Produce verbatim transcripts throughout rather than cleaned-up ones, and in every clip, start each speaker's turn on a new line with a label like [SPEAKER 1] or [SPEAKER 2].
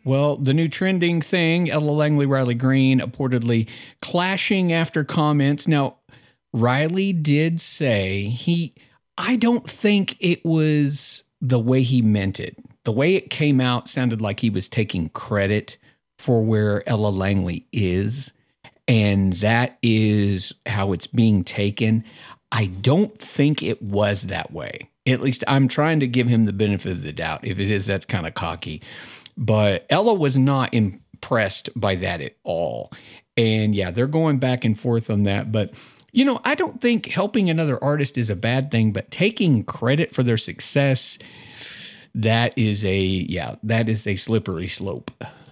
[SPEAKER 1] Well, the new trending thing, Ella Langley, Riley Green, purportedly clashing after comments. Now, Riley did say he, I don't think it was the way he meant it. The way it came out sounded like he was taking credit for where Ella Langley is, and that is how it's being taken. I don't think it was that way. At least I'm trying to give him the benefit of the doubt. If it is, that's kind of cocky. But Ella was not impressed by that at all. And yeah, they're going back and forth on that. But, you know, I don't think helping another artist is a bad thing, but taking credit for their success, that is a, yeah, that is a slippery slope.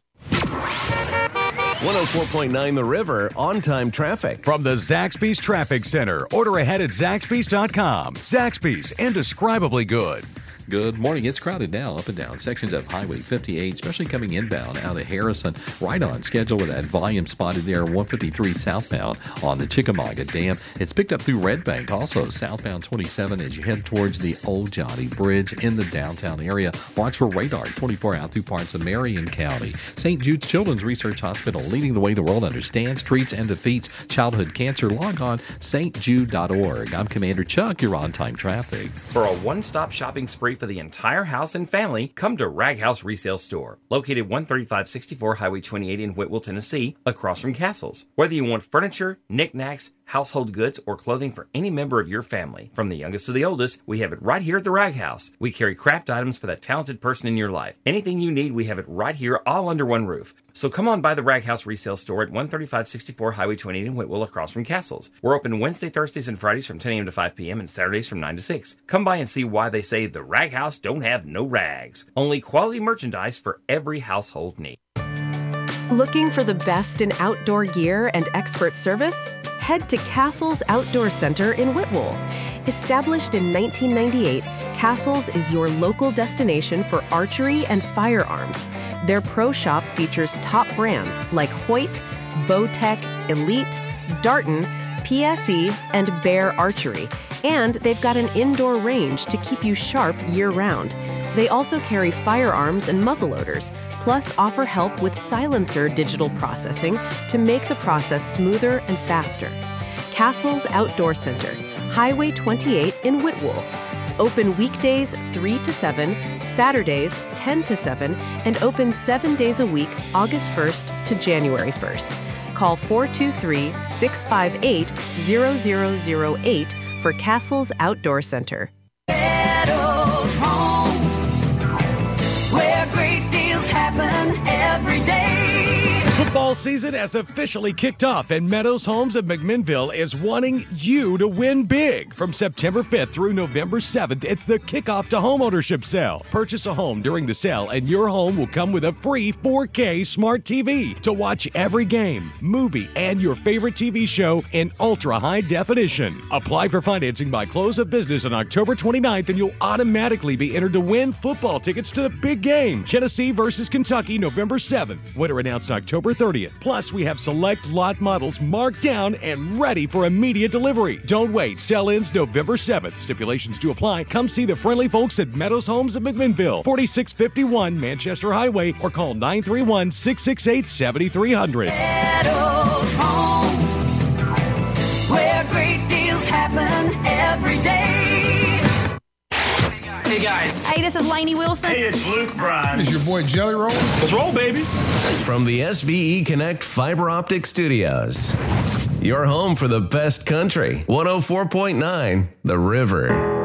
[SPEAKER 2] one oh four point nine The River, on-time traffic.
[SPEAKER 3] From the Zaxby's Traffic Center. Order ahead at Zaxby's dot com. Zaxby's, indescribably good.
[SPEAKER 4] Good morning. It's crowded now up and down sections of Highway fifty-eight, especially coming inbound out of Harrison. Right on schedule with that volume spotted there, one fifty-three southbound on the Chickamauga Dam. It's picked up through Red Bank, also southbound twenty-seven as you head towards the Old Johnny Bridge in the downtown area. Watch for radar twenty-four out through parts of Marion County. Saint Jude's Children's Research Hospital, leading the way the world understands, treats, and defeats childhood cancer. Log on st jude dot org. I'm Commander Chuck. You're on time traffic.
[SPEAKER 5] For a one-stop shopping spree for the entire house and family, come to Rag House Resale Store, located one thirty-five sixty-four Highway twenty-eight in Whitwell, Tennessee, across from Castles. Whether you want furniture, knickknacks, household goods, or clothing for any member of your family, from the youngest to the oldest, we have it right here at the Rag House. We carry craft items for that talented person in your life. Anything you need, we have it right here, all under one roof. So come on by the Rag House Resale Store at one thirty-five sixty-four Highway twenty-eight in Whitwell, across from Castles. We're open Wednesday, Thursdays, and Fridays from ten a.m. to five p.m. and Saturdays from nine to six. Come by and see why they say the Rag House don't have no rags. Only quality merchandise for every household need.
[SPEAKER 6] Looking for the best in outdoor gear and expert service? Head to Castles Outdoor Center in Whitwell. Established in nineteen ninety-eight, Castles is your local destination for archery and firearms. Their pro shop features top brands like Hoyt, Bowtech, Elite, Darton, P S E, and Bear Archery. And they've got an indoor range to keep you sharp year-round. They also carry firearms and muzzleloaders, plus offer help with silencer digital processing to make the process smoother and faster. Castles Outdoor Center, Highway twenty-eight in Whitwell. Open weekdays three to seven, Saturdays ten to seven, and open seven days a week, August first to January first. Call four two three, six five eight, zero zero zero eight for Castles Outdoor Center.
[SPEAKER 7] Meadows Homes, where great deals happen every day.
[SPEAKER 3] Football season has officially kicked off, and Meadows Homes of McMinnville is wanting you to win big. From September fifth through November seventh, it's the kickoff to homeownership sale. Purchase a home during the sale, and your home will come with a free four K smart T V to watch every game, movie, and your favorite T V show in ultra-high definition. Apply for financing by close of business on October twenty-ninth, and you'll automatically be entered to win football tickets to the big game, Tennessee versus Kentucky, November seventh. Winner announced October thirtieth. Plus, we have select lot models marked down and ready for immediate delivery. Don't wait. Sell ends November seventh. Stipulations do apply. Come see the friendly folks at Meadows Homes of McMinnville, forty-six fifty-one Manchester Highway, or call nine three one, six six eight, seven three zero zero.
[SPEAKER 7] Meadows Homes, where great deals happen every day.
[SPEAKER 8] Hey guys.
[SPEAKER 9] Hey, this is Lainey Wilson.
[SPEAKER 8] Hey, it's Luke Bryan.
[SPEAKER 10] It's your boy Jelly Roll.
[SPEAKER 8] Let's roll, baby.
[SPEAKER 2] From the S V E Connect Fiber Optic Studios, your home for the best country. one oh four point nine The River.